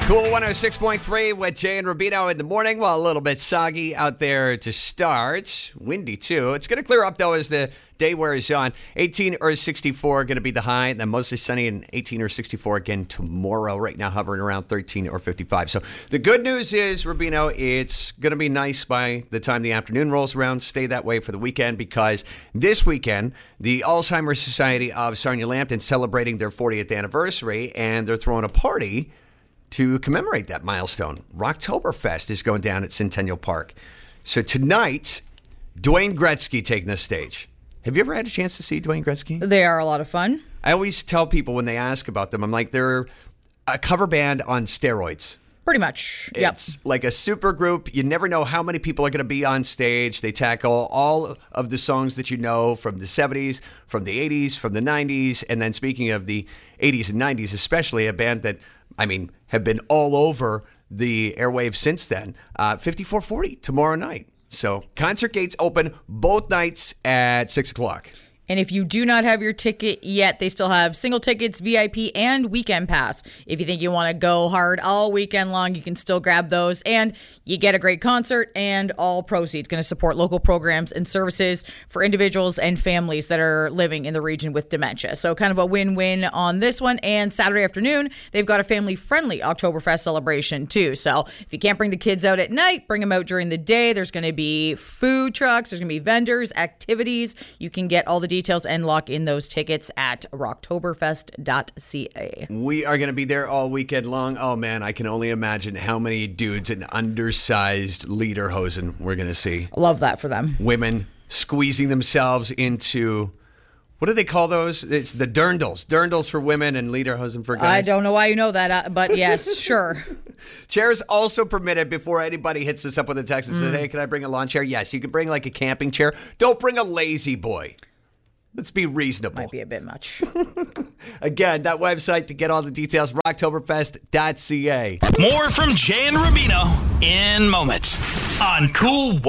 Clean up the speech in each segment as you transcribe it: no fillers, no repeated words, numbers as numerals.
Cool 106.3 with Jay and Rubino in the morning. Well, a little bit soggy out there to start. Windy, too. It's going to clear up, though, as the day wears on. 18 or 64 going to be the high, and then mostly sunny and 18 or 64 again tomorrow. Right now, hovering around 13 or 55. So the good news is, Rubino, it's going to be nice by the time the afternoon rolls around. Stay that way for the weekend, because this weekend, the Alzheimer's Society of Sarnia-Lambton celebrating their 40th anniversary, and they're throwing a party to commemorate that milestone. Rocktoberfest is going down at Centennial Park. So tonight, Dwayne Gretzky taking the stage. Have you ever had a chance to see Dwayne Gretzky? They are a lot of fun. I always tell people when they ask about them, I'm like, they're a cover band on steroids. Pretty much. Yep. It's like a super group. You never know how many people are going to be on stage. They tackle all of the songs that you know from the 70s, from the 80s, from the 90s. And then speaking of the 80s and 90s, especially a band that, have been all over the airwaves since then. 5440 tomorrow night. So concert gates open both nights at 6 o'clock. And if you do not have your ticket yet, they still have single tickets, VIP, and weekend pass. If you think you want to go hard all weekend long, you can still grab those. And you get a great concert, and all proceeds going to support local programs and services for individuals and families that are living in the region with dementia. So kind of a win-win on this one. And Saturday afternoon, they've got a family-friendly Oktoberfest celebration, too. So if you can't bring the kids out at night, bring them out during the day. There's going to be food trucks. There's going to be vendors, activities. You can get all the details and lock in those tickets at rocktoberfest.ca. We are going to be there all weekend long. Oh, man, I can only imagine how many dudes in undersized lederhosen we're going to see. Love that for them. Women squeezing themselves into... What do they call those? It's the dirndls. Dirndls for women and lederhosen for guys. I don't know why you know that, but yes, sure. Chairs also permitted before anybody hits us up with a text and says, hey, can I bring a lawn chair? Yes, you can bring like a camping chair. Don't bring a lazy boy. Let's be reasonable. Might be a bit much. Again, that website to get all the details, rocktoberfest.ca. More from Jay and Rubino in moments on Cool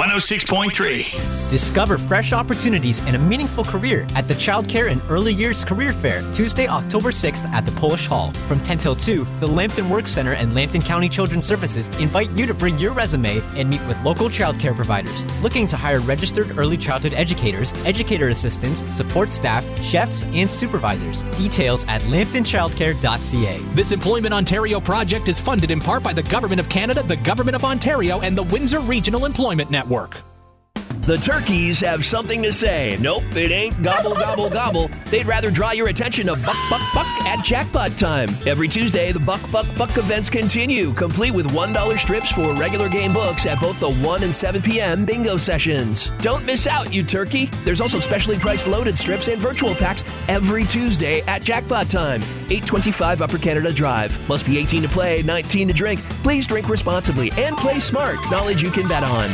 106.3. Discover fresh opportunities and a meaningful career at the Child Care and Early Years Career Fair, Tuesday, October 6th at the Polish Hall. From 10 till 2, the Lambton Work Center and Lambton County Children's Services invite you to bring your resume and meet with local child care providers looking to hire registered early childhood educators, educator assistants, support staff, chefs, and supervisors. Details at lambtonchildcare.ca. This Employment Ontario project is funded in part by the Government of Canada, the Government of Ontario, and the Windsor Regional Employment Network. The turkeys have something to say. Nope, it ain't gobble, gobble, gobble. They'd rather draw your attention to Buck, Buck, Buck at Jackpot Time. Every Tuesday, the Buck, Buck, Buck events continue, complete with $1 strips for regular game books at both the 1 and 7 p.m. bingo sessions. Don't miss out, you turkey. There's also specially priced loaded strips and virtual packs every Tuesday at Jackpot Time. 825 Upper Canada Drive. Must be 18 to play, 19 to drink. Please drink responsibly and play smart. Knowledge you can bet on.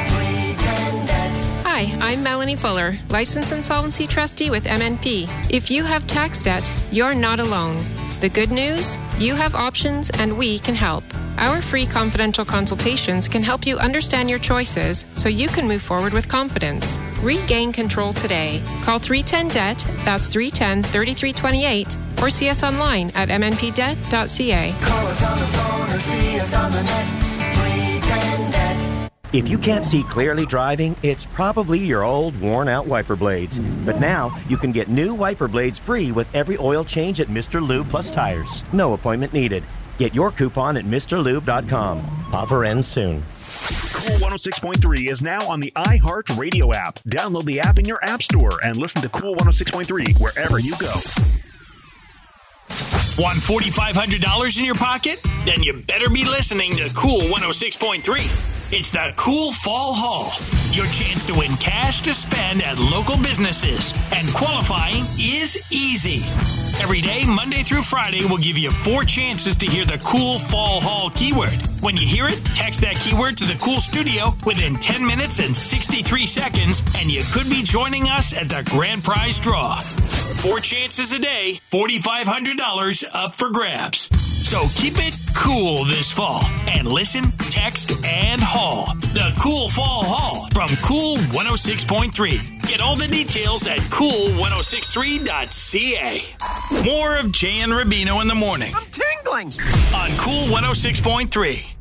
Hi, I'm Melanie Fuller, Licensed Insolvency Trustee with MNP. If you have tax debt, you're not alone. The good news? You have options and we can help. Our free confidential consultations can help you understand your choices so you can move forward with confidence. Regain control today. Call 310-DEBT, that's 310-3328, or see us online at mnpdebt.ca. Call us on the phone or see us on the net. 310-DEBT. If you can't see clearly driving, it's probably your old, worn-out wiper blades. But now, you can get new wiper blades free with every oil change at Mr. Lube Plus Tires. No appointment needed. Get your coupon at MrLube.com. Offer ends soon. Cool 106.3 is now on the iHeartRadio app. Download the app in your app store and listen to Cool 106.3 wherever you go. Want $4,500 in your pocket? Then you better be listening to Cool 106.3. It's the Cool Fall Haul, your chance to win cash to spend at local businesses. And qualifying is easy. Every day, Monday through Friday, we'll give you 4 chances to hear the Cool Fall Haul keyword. When you hear it, text that keyword to the Cool Studio within 10 minutes and 63 seconds, and you could be joining us at the grand prize draw. 4 chances a day, $4,500 up for grabs. So keep it cool this fall and listen, text, and haul. The Cool Fall Haul from Cool 106.3. Get all the details at cool1063.ca. More of Jay and Rubino in the morning. I'm tingling. On Cool 106.3.